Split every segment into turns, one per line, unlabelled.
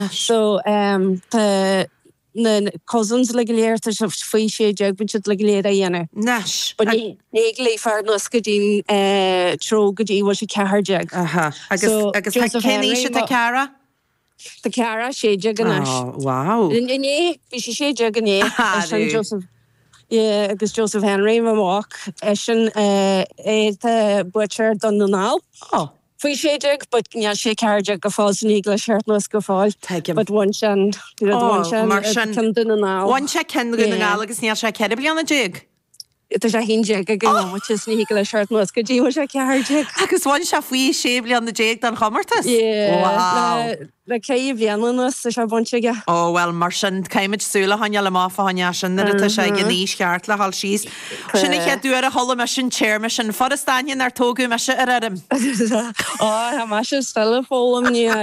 So na cousins le léir faoi sé deag bin le léir a dhéana.
Nas.
But ní lé far nos go dín tro go dí bhil sé cehar deag.
Agus Kenny se a cara?
The cara sé deag ganas.
Oh, wow.
Iné, bhí sé deag gané. Joseph. Yeah, agus Joseph Henry ma walk. Sin butcher done now.
Oh.
Fui sé deag, but gna sé carja go fáil in English shirt nos go fáil. But one shan can dun now.
One check can dun now agus ní sé cead blianana deag.
It is a hin deag again, which is English shirt nos go dí was a carja.
Agus one sha fui sé blianana deag dan chomartas.
Yeah.
Wow.
Le céh bliananas is a bunch ga.
Oh well, mar sin caiimid súla haine le máfa haine sin na tá sé gníos ceart le hall síos. Sinna che dúar a hola me sin chair me sin fodstainin ar tógu me se arm.
Ha me se stelle fólam ní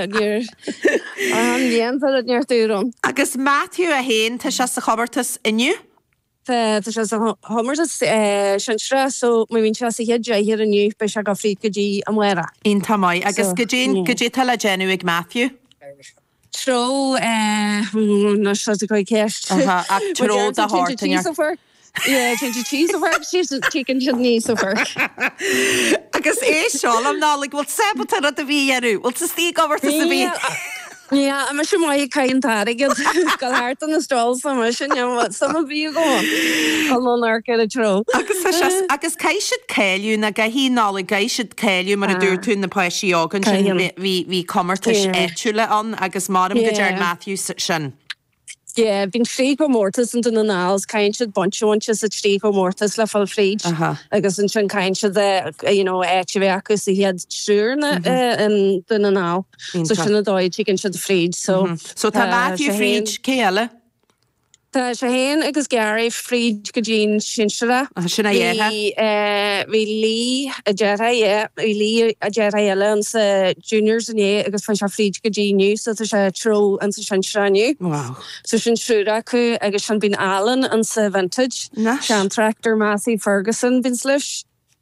an at near dúrum.
Agus Matthew a héin tá se sa chabartas inniu?
Tá se hommer sin stra so mé vín se hédre hir aniu be se go frí godí am mera.
In tamai agus godé tal a genuig Matthew?
Tro no go ceist.
Tro a hort in
Yeah, ginger cheese of work, she's chicken knees of work.
Agus seo am ná like bhil sebal a bhí bhil sa tí gohar sa bhí.
Yeah, I'm sure my kind that again. Got heart on the stalls so much and what some of you go on our get a tro.
Agus caiisiid céiliú na gahí nála gaiisiid céiliú mar a dúirtún na páisiágan sin bhí comartas éitiúla an agus mádam go dear Matthew sin.
Yeah, been Strico Mortis and the Nals, kind of bunch of ones at Strico Mortis, la full fridge. I guess in kind of the, Echivakus, he had sure and the Nal. So she had a chicken should the fridge. So
Matthew fridge, Kayla.
Tá sé héin agus Gary Fried go dín sinra.
Sinna
vi lí a Jera, vi lí a Jera eile sa juniors in agus fan se Fried go díniu, so tá sé tro an sa sinraniu.
Wow.
So sin shrúra acu agus sin bin Allen an sa vintage. Sean Tractor Massey Ferguson bin slish.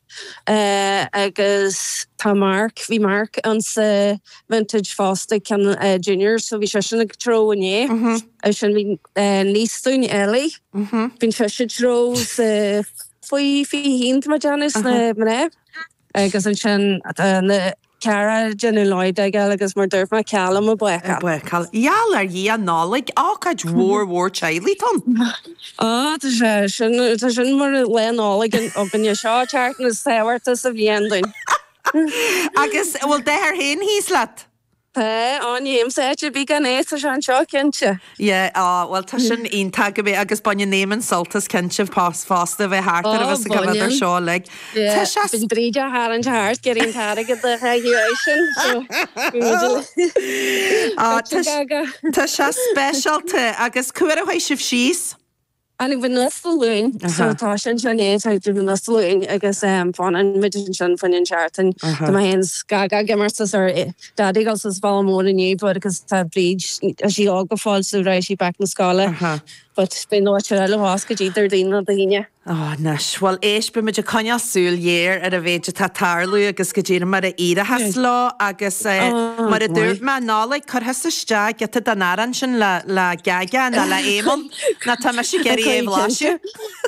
Agus tá vi Mark an sa vintage Foster can junior so vi sin ag tro in sin vi nístún Ellie bin se tro sa foi fi hint ma Janice na mne agus an sin na Cara Jenny Lloyd agus mar durf ma Callum a buecha.
Iall ar hí a nálig ácaid war chailíton.
Tá sin mar le nálig an bin seo teart na saoirtas a bhíandain.
Agus bhfuil de ar héin hís leat?
Aníim sé bí gan éis a an seo cinnte.
Well tá sin ionta go bh agus banne néman soltas cinnte fásta bheith hátar a bheits a gohar seo le.
Bin bríide há an teart geíon tar go de regulation.
Tá se specialte agus cuair a chuéis sibh síos?
Anig bhí nastalúin, so tá sin éis bhí nastalúin agus fan an midin sin fan in chartan. Tá mai hens gaga gemartas ar dadig als is bhá mór iniu, but agus tá bríd a sí ága fáil sú ra sí back na scala. But bhí nóid eile hás go ddíidir daine daine.
Nes, well éis be muidir coine súil dhéir ar a bhéidir tá tarlú agus go ddíir mar a ire has lá agus mar a dúirt me nála chu heiste geta den aran sin le gaga na le éman na tá me si geirí éhláisiú.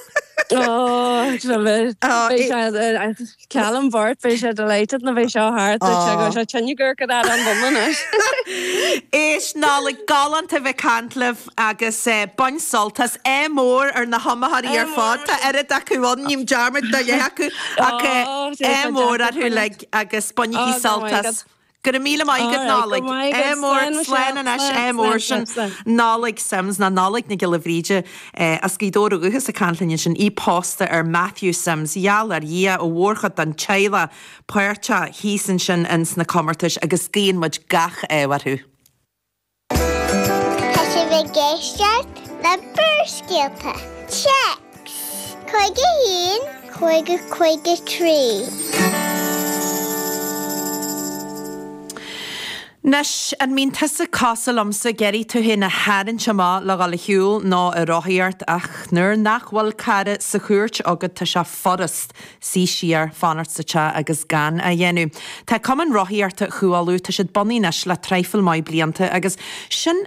Callum Bart bhí sé delighted na bheith seo hart go se tinnigur go an bumna.
Éis nála galant a bheith cantlah agus bain soltas mór ar na hamathaí ar fád tá ar acuháin níim dearmid do leacu mór ar thu le agus bainigí soltas. Gur míle maigad nálig mór slein an mór sin nálig Sims na nálig na gilhríide a scídóra ugus a canlaine sin ípásta ar Matthew Sims iall ar dhé ó bhórchad an teile páirte hísan sin ins na comartais agus cíon muid gach éharthú.
Tá sé bheith géisteart le burscéalta. Checks! Chuige hín, chuige trí.
Nes an mín tusa cásalamsa geirí tú hé na háann semá le gála hiúil ná a rothíart ach nuair nachhfuil cara sa chuirt agad tá se forrast sí siar fanart sa te agus gan a dhéennn. Tá cuman rothíarta chuáú tá siad boní nes le treifil mai blianta agus sin